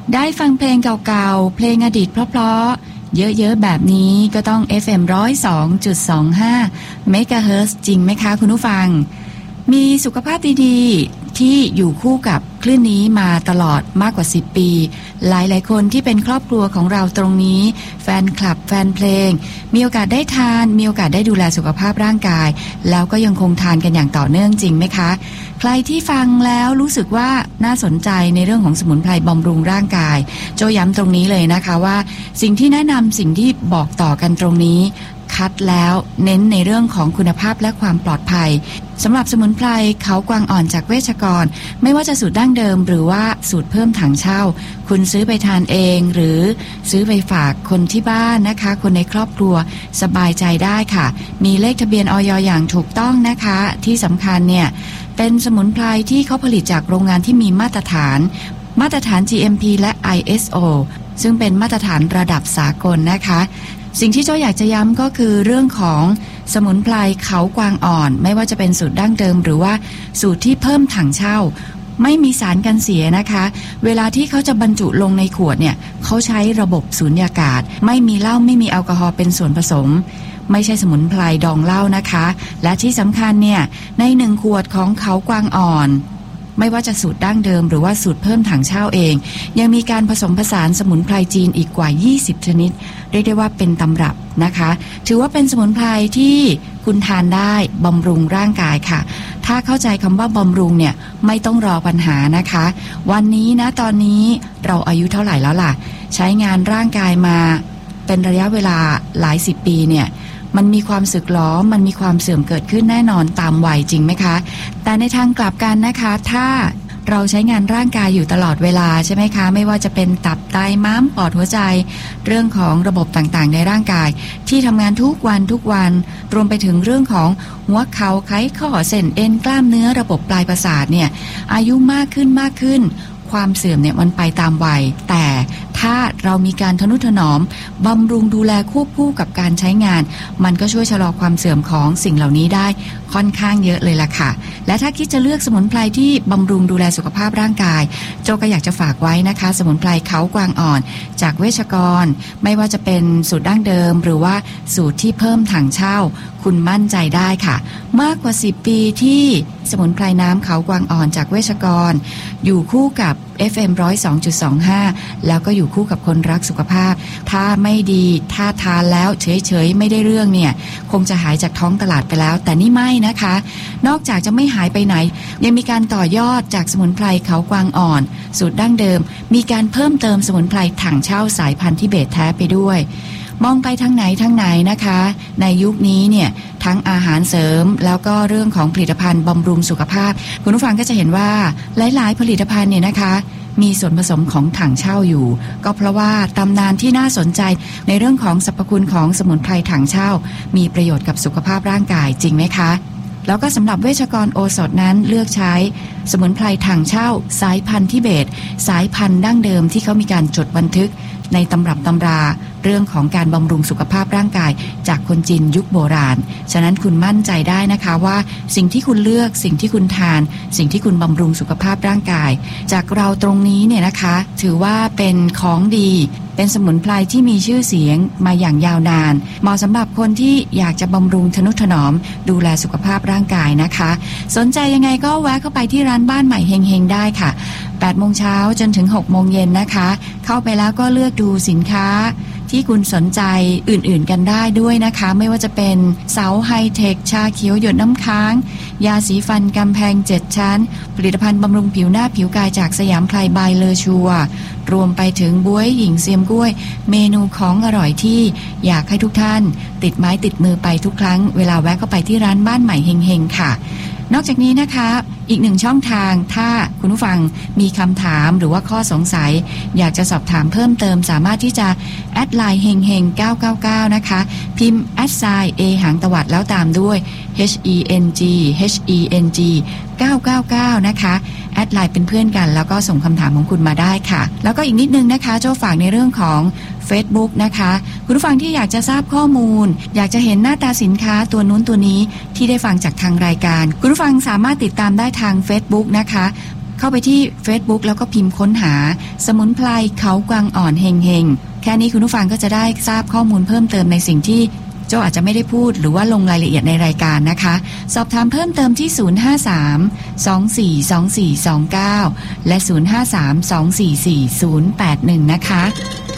ได้ฟังเพลงเก่าๆเพลงอดีตเพราะๆเยอะๆแบบนี้ก็ต้อง FM 102.25 เมกะเฮิรตซ์จริงไหมคะคุณผู้ฟังมีสุขภาพดีๆที่อยู่คู่กับคลื่นนี้มาตลอดมากกว่า10ปีหลายๆคนที่เป็นครอบครัวของเราตรงนี้แฟนคลับแฟนเพลงมีโอกาสได้ทานมีโอกาสได้ดูแลสุขภาพร่างกายแล้วก็ยังคงทานกันอย่างต่อเนื่องจริงไหมคะใครที่ฟังแล้วรู้สึกว่าน่าสนใจในเรื่องของสมุนไพรบำรุงร่างกายโจย้ำตรงนี้เลยนะคะว่าสิ่งที่แนะนำสิ่งที่บอกต่อกันตรงนี้คัดแล้วเน้นในเรื่องของคุณภาพและความปลอดภัยสำหรับสมุนไพรเขากวางอ่อนจากเวชกรไม่ว่าจะสูตรดั้งเดิมหรือว่าสูตรเพิ่มถังเช่าคุณซื้อไปทานเองหรือซื้อไปฝากคนที่บ้านนะคะคนในครอบครัวสบายใจได้ค่ะมีเลขทะเบียนอย.อย่างถูกต้องนะคะที่สำคัญเนี่ยเป็นสมุนไพรที่เขาผลิตจากโรงงานที่มีมาตรฐาน GMP และ ISO ซึ่งเป็นมาตรฐานระดับสากลนะคะสิ่งที่โจ้อยากจะย้ำก็คือเรื่องของสมุนไพรเขากวางอ่อนไม่ว่าจะเป็นสูตรดั้งเดิมหรือว่าสูตรที่เพิ่มถังเช่าไม่มีสารกันเสียนะคะเวลาที่เขาจะบรรจุลงในขวดเนี่ยเขาใช้ระบบสูญญากาศไม่มีเหล้าไม่มีแอลกอฮอล์เป็นส่วนผสมไม่ใช่สมุนไพรดองเหล้านะคะและที่สำคัญเนี่ยใน1ขวดของเขากวางอ่อนไม่ว่าจะสูตรดั้งเดิมหรือว่าสูตรเพิ่มถังเช่าเองยังมีการผสมผสานสมุนไพรจีนอีกกว่า20ชนิดเรียกได้ว่าเป็นตำรับนะคะถือว่าเป็นสมุนไพรที่คุณทานได้บำรุงร่างกายค่ะถ้าเข้าใจคำว่าบำรุงเนี่ยไม่ต้องรอปัญหานะคะวันนี้นะตอนนี้เราอายุเท่าไหร่แล้วล่ะใช้งานร่างกายมาเป็นระยะเวลาหลาย10ปีเนี่ยมันมีความสึกหรอมันมีความเสื่อมเกิดขึ้นแน่นอนตามวัยจริงไหมคะแต่ในทางกลับกันนะคะถ้าเราใช้งานร่างกายอยู่ตลอดเวลาใช่ไหมคะไม่ว่าจะเป็นตับไตม้ามปอดหัวใจเรื่องของระบบต่างๆในร่างกายที่ทำงานทุกวันรวมไปถึงเรื่องของหัวเข่าไขข้อเส้นเอ็นกล้ามเนื้อระบบปลายประสาทเนี่ยอายุมากขึ้นความเสื่อมเนี่ยมันไปตามวัยแต่ถ้าเรามีการทนุถนอมบำรุงดูแลควบคู่กับการใช้งานมันก็ช่วยชะลอความเสื่อมของสิ่งเหล่านี้ได้ค่อนข้างเยอะเลยล่ะค่ะและถ้าคิดจะเลือกสมุนไพรที่บำรุงดูแลสุขภาพร่างกายโจก็อยากจะฝากไว้นะคะสมุนไพรเขากวางอ่อนจากเวชกรไม่ว่าจะเป็นสูตรดั้งเดิมหรือว่าสูตรที่เพิ่มถังเช่าคุณมั่นใจได้ค่ะมากกว่า10ปีที่สมุนไพรน้ำเขากวางอ่อนจากเวชกรอยู่คู่กับ FM 102.25 แล้วก็อยู่คู่กับคนรักสุขภาพถ้าไม่ดีถ้าทานแล้วเฉยๆไม่ได้เรื่องเนี่ยคงจะหายจากท้องตลาดไปแล้วแต่นี่ไม่นะคะนอกจากจะไม่หายไปไหนยังมีการต่อยอดจากสมุนไพรเขากวางอ่อนสูตรดั้งเดิมมีการเพิ่มเติมสมุนไพรถังเช่าสายพันธุ์ทิเบตแท้ไปด้วยมองไปทางไหนนะคะในยุคนี้เนี่ยทั้งอาหารเสริมแล้วก็เรื่องของผลิตภัณฑ์บำรุงสุขภาพคุณผู้ฟังก็จะเห็นว่าหลายๆผลิตภัณฑ์เนี่ยนะคะมีส่วนผสมของถังเช่าอยู่ก็เพราะว่าตำนานที่น่าสนใจในเรื่องของสรรพคุณของสมุนไพรถังเช่ามีประโยชน์กับสุขภาพร่างกายจริงไหมคะแล้วก็สำหรับเวชกรโอสถนั้นเลือกใช้สมุนไพรถังเช่าสายพันธุ์ทิเบตสายพันธุ์ดั้งเดิมที่เขามีการจดบันทึกในตำรับตำราเรื่องของการบำรุงสุขภาพร่างกายจากคนจีนยุคโบราณฉะนั้นคุณมั่นใจได้นะคะว่าสิ่งที่คุณเลือกสิ่งที่คุณทานสิ่งที่คุณบำรุงสุขภาพร่างกายจากเราตรงนี้เนี่ยนะคะถือว่าเป็นของดีเป็นสมุนไพรที่มีชื่อเสียงมาอย่างยาวนานเหมาะสำหรับคนที่อยากจะบำรุงทนุถนอมดูแลสุขภาพร่างกายนะคะสนใจยังไงก็แวะเข้าไปที่ร้านบ้านใหม่เฮงๆได้ค่ะ8 โมงเช้าจนถึง6 โมงเย็นนะคะเข้าไปแล้วก็เลือกดูสินค้าที่คุณสนใจอื่นๆกันได้ด้วยนะคะไม่ว่าจะเป็นเสาไฮเทคชาเขียวหยดน้ำค้างยาสีฟันกำแพง7ชั้นผลิตภัณฑ์บำรุงผิวหน้าผิวกายจากสยามไพรบายเลอชัวรวมไปถึงบ๊วยหญิงเซียมกล้วยเมนูของอร่อยที่อยากให้ทุกท่านติดไม้ติดมือไปทุกครั้งเวลาแวะเข้าไปที่ร้านบ้านใหม่เฮงๆค่ะนอกจากนี้นะคะอีก1ช่องทางถ้าคุณผู้ฟังมีคำถามหรือว่าข้อสงสัยอยากจะสอบถามเพิ่มเติมสามารถที่จะแอดไลน์เฮง999นะคะพิมพ์แอดไซน์ A หางตวัดแล้วตามด้วย HENG 999นะคะแอดไลน์เป็นเพื่อนกันแล้วก็ส่งคำถามของคุณมาได้ค่ะแล้วก็อีกนิดนึงนะคะโจ้ฝากในเรื่องของ Facebook นะคะคุณผู้ฟังที่อยากจะทราบข้อมูลอยากจะเห็นหน้าตาสินค้าตัวนู้นตัวนี้ที่ได้ฟังจากทางรายการคุณผู้ฟังสามารถติดตามได้ทาง Facebook นะคะเข้าไปที่ Facebook แล้วก็พิมพ์ค้นหาสมุนไพรเขากวางอ่อนเฮงเฮงแค่นี้คุณผู้ฟังก็จะได้ทราบข้อมูลเพิ่มเติมในสิ่งที่โจอาจจะไม่ได้พูดหรือว่าลงรายละเอียดในรายการนะคะสอบถามเพิ่มเติมที่053-242429และ053-244-081นะคะ